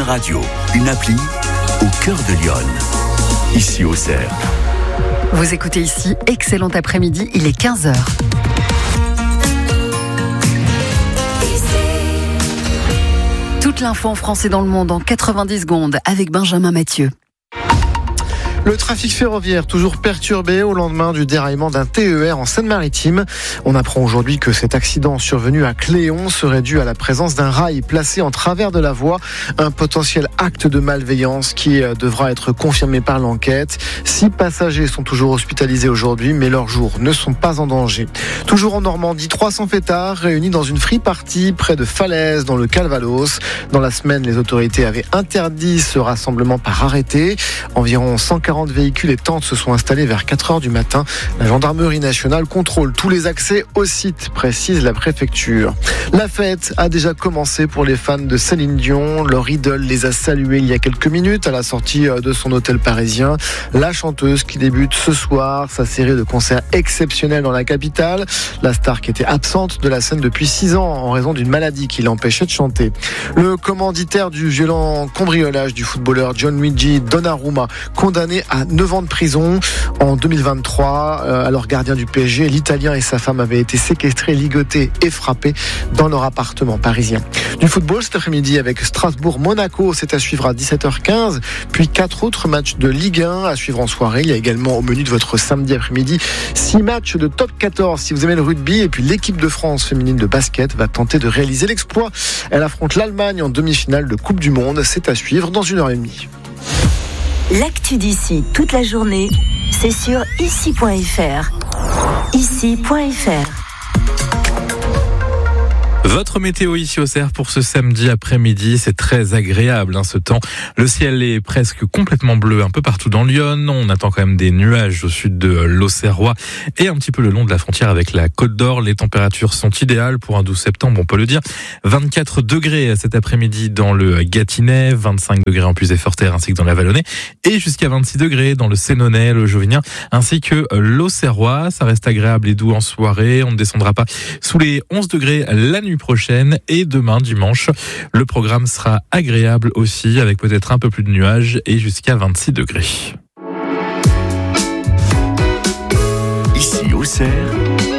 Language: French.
Radio, une appli au cœur de Lyon. Ici Auxerre. Vous écoutez ici, excellent après-midi, il est 15h. Toute l'info en français dans le monde en 90 secondes avec Benjamin Mathieu. Le trafic ferroviaire toujours perturbé au lendemain du déraillement d'un TER en Seine-Maritime. On apprend aujourd'hui que cet accident survenu à Cléon serait dû à la présence d'un rail placé en travers de la voie. Un potentiel acte de malveillance qui devra être confirmé par l'enquête. 6 passagers sont toujours hospitalisés aujourd'hui, mais leurs jours ne sont pas en danger. Toujours en Normandie, 300 fêtards réunis dans une free party près de Falaise dans le Calvados. Dans la semaine, les autorités avaient interdit ce rassemblement par arrêté. Environ 140 véhicules et tentes se sont installés vers 4h du matin. La gendarmerie nationale contrôle tous les accès au site, précise la préfecture. La fête a déjà commencé pour les fans de Céline Dion. Leur idole les a salués il y a quelques minutes à la sortie de son hôtel parisien. La chanteuse qui débute ce soir sa série de concerts exceptionnels dans la capitale. La star qui était absente de la scène depuis 6 ans en raison d'une maladie qui l'empêchait de chanter. Le commanditaire du violent cambriolage du footballeur Gianluigi Donnarumma, condamné à 9 ans de prison en 2023. Alors gardien du PSG, l'Italien et sa femme avaient été séquestrés, ligotés et frappés dans leur appartement parisien. Du football cet après-midi avec Strasbourg-Monaco, c'est à suivre à 17h15, puis 4 autres matchs de Ligue 1 à suivre en soirée. Il y a également au menu de votre samedi après-midi 6 matchs de top 14 si vous aimez le rugby, et puis l'équipe de France féminine de basket va tenter de réaliser l'exploit. Elle affronte l'Allemagne en demi-finale de Coupe du Monde. C'est à suivre dans 1h30. L'actu d'ici toute la journée, c'est sur ici.fr. Ici.fr. Votre météo ici au Cerf pour ce samedi après-midi, c'est très agréable ce temps. Le ciel est presque complètement bleu un peu partout dans Lyon. On attend quand même des nuages au sud de l'Auxerrois et un petit peu le long de la frontière avec la Côte d'Or. Les températures sont idéales pour un 12 septembre, on peut le dire. 24 degrés cet après-midi dans le Gâtinais, 25 degrés en Puy-et-Forterre ainsi que dans la Vallonnais, et jusqu'à 26 degrés dans le Sénonais, le Jovinien ainsi que l'Auxerrois. Ça reste agréable et doux en soirée. On ne descendra pas sous les 11 degrés la nuit prochaine, et demain dimanche le programme sera agréable aussi avec peut-être un peu plus de nuages et jusqu'à 26 degrés. Ici Auxerre.